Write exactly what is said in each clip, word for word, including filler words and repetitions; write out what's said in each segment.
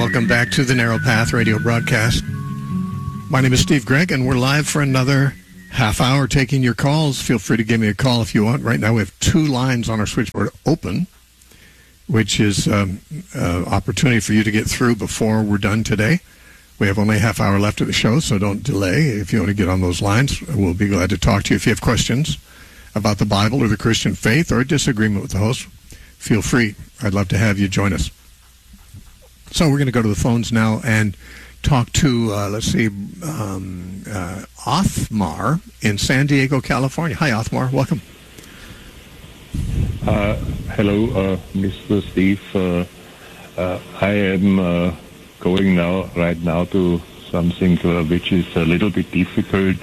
welcome back to the Narrow Path radio broadcast. My name is Steve Gregg, and we're live for another half hour taking your calls. Feel free to give me a call if you want. Right now we have two lines on our switchboard open, which is um, uh, opportunity for you to get through before we're done today. We have only a half hour left of the show, so don't delay. If you want to get on those lines, we'll be glad to talk to you. If you have questions about the Bible or the Christian faith or a disagreement with the host, feel free. I'd love to have you join us. So we're going to go to the phones now and talk to, uh, let's see, um, uh, Othmar in San Diego, California. Hi, Othmar. Welcome. Uh, hello, uh, Mister Steve. Uh, uh, I am uh, going now, right now, to something uh, which is a little bit difficult.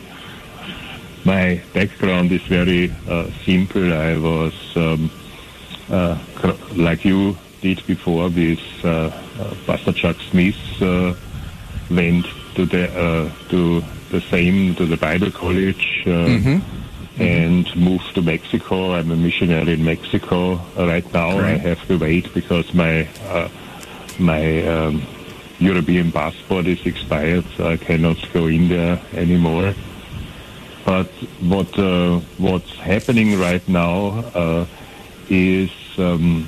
My background is very uh, simple. I was, um, uh, like you did before, with uh, uh, Pastor Chuck Smith. Uh, went to the uh, to the same to the Bible college uh, mm-hmm. and mm-hmm. moved to Mexico. I'm a missionary in Mexico uh, right now. Great. I have to wait because my uh, my um, European passport is expired, so I cannot go in there anymore. But what uh, what's happening right now uh, is um,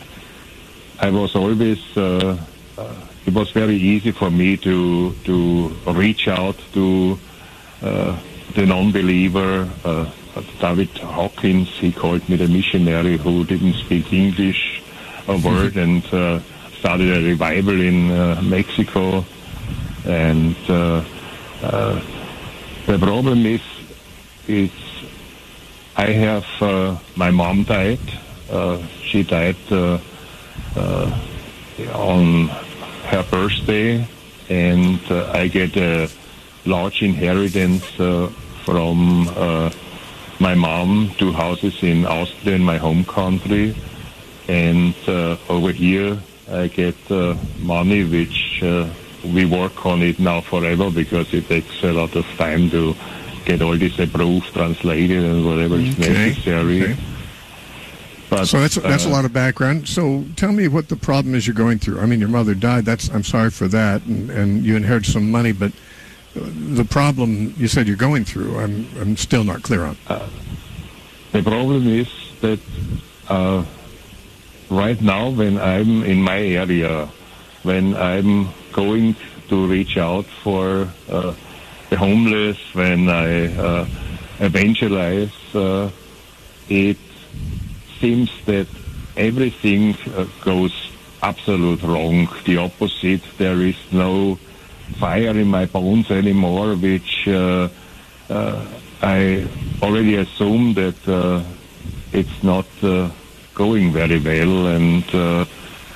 I was always. Uh, uh, It was very easy for me to to reach out to uh, the non-believer. Uh, David Hawkins, he called me the missionary who didn't speak English a word, and uh, started a revival in uh, Mexico. And uh, uh, the problem is, is I have uh, my mom died. Uh, she died uh, uh, on her birthday, and uh, I get a large inheritance uh, from uh, my mom, two houses in Austria, in my home country, and uh, over here I get uh, money which uh, we work on it now forever because it takes a lot of time to get all this approved, translated, and whatever is okay. necessary. Okay. But, so that's that's uh, a lot of background. So tell me what the problem is you're going through. I mean, your mother died. That's I'm sorry for that, and, and you inherited some money. But the problem you said you're going through, I'm I'm still not clear on. Uh, the problem is that uh, right now, when I'm in my area, when I'm going to reach out for uh, the homeless, when I uh, evangelize, uh, it seems that everything uh, goes absolute wrong, the opposite. There is no fire in my bones anymore, which uh, uh, I already assume that uh, it's not uh, going very well, and uh,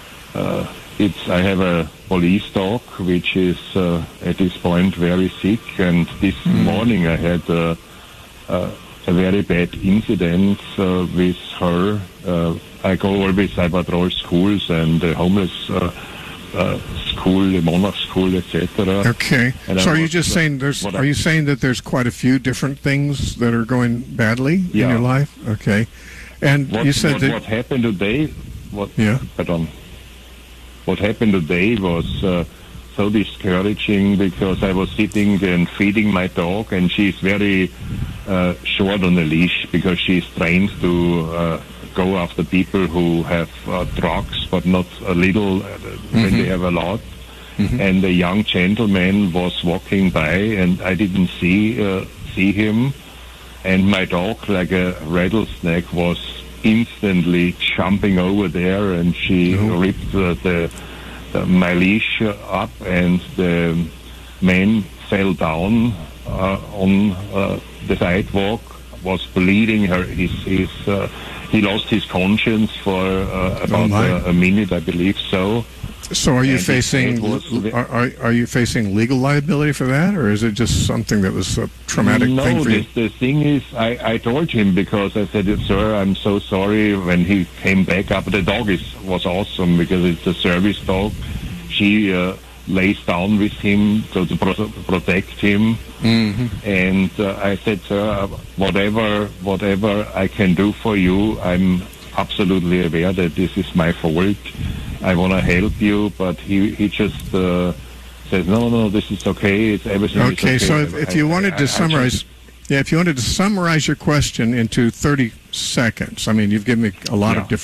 uh, it's. I have a police dog which is uh, at this point very sick, and this mm. morning I had uh, uh, a very bad incident uh, with her. Uh, I go always, I patrol schools and the homeless uh, uh, school, the monarch school, et cetera. Okay. And so I are you just uh, saying there's? Are I, you saying that there's quite a few different things that are going badly yeah. in your life? Okay. And what, you said what, that what happened today? What? Yeah. Pardon. What happened today was uh, so discouraging because I was sitting and feeding my dog, and she's very uh, short on the leash because she's trained to uh, go after people who have uh, drugs, but not a little uh, mm-hmm. when they have a lot. Mm-hmm. And a young gentleman was walking by, and I didn't see uh, see him. And my dog, like a rattlesnake, was instantly jumping over there, and she oh. ripped uh, the, the my leash up, and the man fell down uh, on uh, the sidewalk, was bleeding. Her, his, his, uh, he lost his conscience for uh, about oh a, a minute, I believe so. So are you and facing was, are, are are you facing legal liability for that, or is it just something that was a traumatic no, thing for you? No, the thing is, I, I told him because I said, "Sir, I'm so sorry." When he came back up, the dog is was awesome because it's a service dog. She uh, lays down with him to, to pro- protect him, mm-hmm. and uh, I said, "Sir, whatever whatever I can do for you, I'm absolutely aware that this is my fault." I want to help you, but he he just uh, says, no, no, this is okay. It's everything. is Okay, so if, if you I- wanted I- to I summarize, just- yeah, if you wanted to summarize your question into thirty seconds, I mean, you've given me a lot Yeah. of different